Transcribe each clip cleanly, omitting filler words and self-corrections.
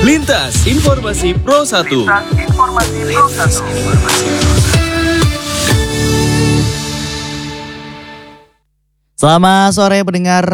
Lintas Informasi Pro 1. Selamat sore pendengar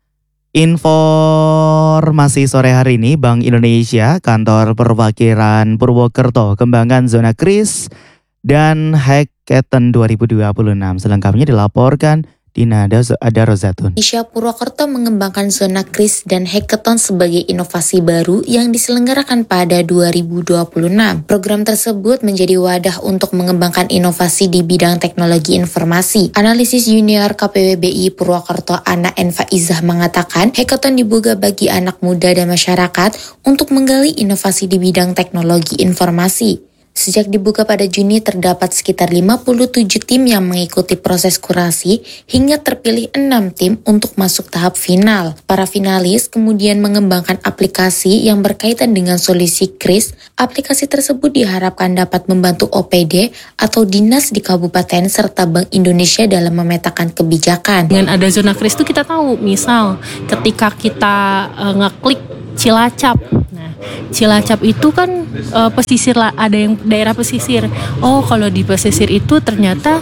informasi sore hari ini. Bank Indonesia, Kantor Perwakilan Purwokerto, kembangan zona kris dan hackathon 2026. Selengkapnya dilaporkan Dina Rozatun. Indonesia Purwokerto mengembangkan zona kris dan hackathon sebagai inovasi baru yang diselenggarakan pada 2026. Program tersebut menjadi wadah untuk mengembangkan inovasi di bidang teknologi informasi. Analisis junior KPWBI Purwokerto Ana Enfaizah mengatakan, hackathon dibuka bagi anak muda dan masyarakat untuk menggali inovasi di bidang teknologi informasi. Sejak dibuka pada Juni, terdapat sekitar 57 tim yang mengikuti proses kurasi hingga terpilih 6 tim untuk masuk tahap final. Para finalis kemudian mengembangkan aplikasi yang berkaitan dengan solusi kris. Aplikasi tersebut diharapkan dapat membantu OPD atau dinas di kabupaten serta Bank Indonesia dalam memetakan kebijakan. Dengan ada zona kris itu kita tahu, misal ketika kita ngeklik Cilacap. Nah, Cilacap itu kan pesisir lah, ada yang daerah pesisir. Oh, kalau di pesisir itu ternyata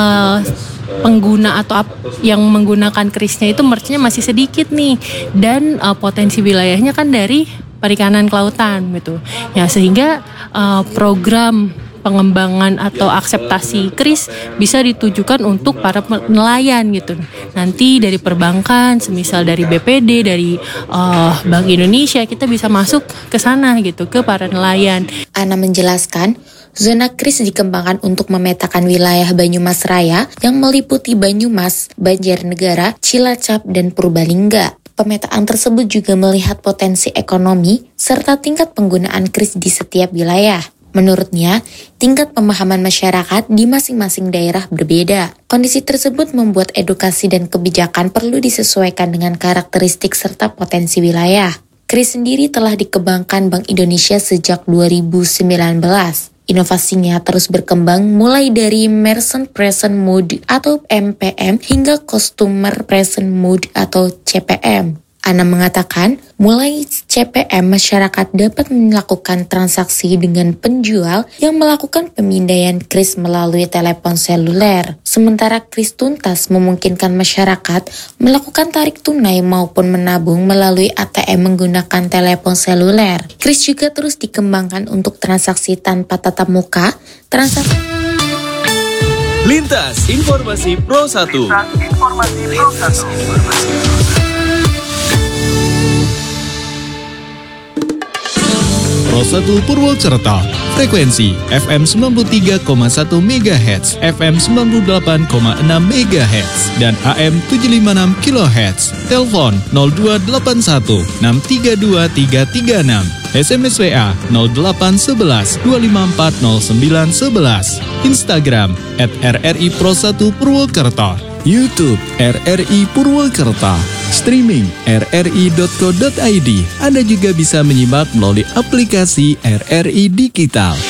pengguna atau yang menggunakan krisnya itu merchnya masih sedikit nih, dan potensi wilayahnya kan dari perikanan kelautan gitu. Ya, sehingga program pengembangan atau akseptasi kris bisa ditujukan untuk para nelayan gitu. Nanti dari perbankan, semisal dari BPD, dari Bank Indonesia, kita bisa masuk ke sana gitu, ke para nelayan. Ana menjelaskan, zona kris dikembangkan untuk memetakan wilayah Banyumas Raya yang meliputi Banyumas, Banjarnegara, Cilacap, dan Purbalingga. Pemetaan tersebut juga melihat potensi ekonomi serta tingkat penggunaan kris di setiap wilayah. Menurutnya, tingkat pemahaman masyarakat di masing-masing daerah berbeda. Kondisi tersebut membuat edukasi dan kebijakan perlu disesuaikan dengan karakteristik serta potensi wilayah. Kris sendiri telah dikembangkan Bank Indonesia sejak 2019. Inovasinya terus berkembang mulai dari Merchant Present Mode atau MPM hingga Customer Present Mode atau CPM. Ana mengatakan, mulai CPM masyarakat dapat melakukan transaksi dengan penjual yang melakukan pemindaian kris melalui telepon seluler. Sementara kris tuntas memungkinkan masyarakat melakukan tarik tunai maupun menabung melalui ATM menggunakan telepon seluler. Kris juga terus dikembangkan untuk transaksi tanpa tatap muka, transaksi Lintas Informasi Pro 1. Pro 1 Purwokerto, frekuensi FM 93,1 MHz, FM 98,6 MHz, dan AM 756 kHz. Telepon 0281 632 336. SMS WA 0811 254 0911. Instagram @RRI Pro 1 Purwokerto. YouTube RRI Purwokerto. Streaming rri.co.id. Anda juga bisa menyimak melalui aplikasi RRI Digital.